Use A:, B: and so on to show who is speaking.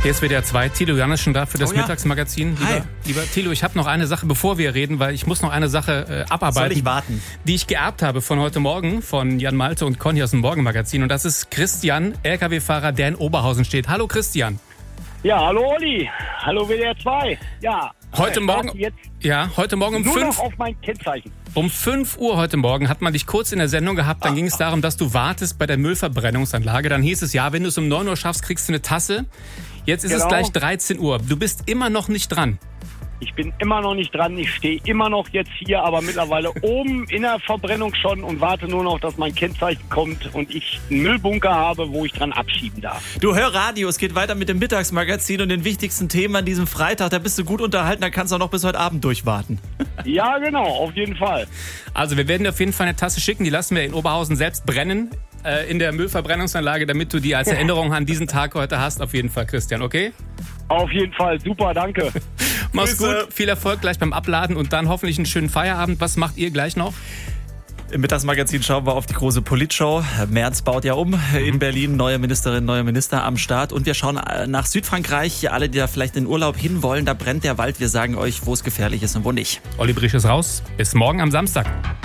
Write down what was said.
A: Hier ist WDR 2. Thilo Janisch da für das Mittagsmagazin. Lieber Thilo, ich habe noch eine Sache, bevor wir reden, weil ich muss noch eine Sache abarbeiten.
B: Soll ich warten?
A: Die ich geerbt habe von heute Morgen, von Jan Malte und Conny aus dem Morgenmagazin. Und das ist Christian, LKW-Fahrer, der in Oberhausen steht. Hallo Christian.
C: Ja, hallo Olli. Hallo WDR 2. Ja.
A: Heute Morgen um
C: nur
A: 5
C: noch auf mein Kennzeichen.
A: Um 5 Uhr heute Morgen hat man dich kurz in der Sendung gehabt. Dann ging es darum, dass du wartest bei der Müllverbrennungsanlage. Dann hieß es, ja, wenn du es um 9 Uhr schaffst, kriegst du eine Tasse. Jetzt ist es gleich 13 Uhr. Du bist immer noch nicht dran.
C: Ich bin immer noch nicht dran. Ich stehe immer noch jetzt hier, aber mittlerweile oben in der Verbrennung schon und warte nur noch, dass mein Kennzeichen kommt und ich einen Müllbunker habe, wo ich dran abschieben darf.
B: Du, hör Radio, es geht weiter mit dem Mittagsmagazin und den wichtigsten Themen an diesem Freitag. Da bist du gut unterhalten, da kannst du auch noch bis heute Abend durchwarten.
C: Ja, genau, auf jeden Fall.
A: Also wir werden dir auf jeden Fall eine Tasse schicken. Die lassen wir in Oberhausen selbst brennen in der Müllverbrennungsanlage, damit du die als Erinnerung an diesen Tag heute hast. Auf jeden Fall, Christian, okay?
C: Auf jeden Fall, super, danke.
A: Mach's gut, viel Erfolg gleich beim Abladen und dann hoffentlich einen schönen Feierabend. Was macht ihr gleich noch?
B: Im Mittagsmagazin schauen wir auf die große Politshow. Merz baut ja um in Berlin, neue Ministerin, neue Minister am Start. Und wir schauen nach Südfrankreich. Alle, die da vielleicht in Urlaub hinwollen, da brennt der Wald. Wir sagen euch, wo es gefährlich ist und wo nicht.
A: Olli Brich ist raus. Bis morgen am Samstag.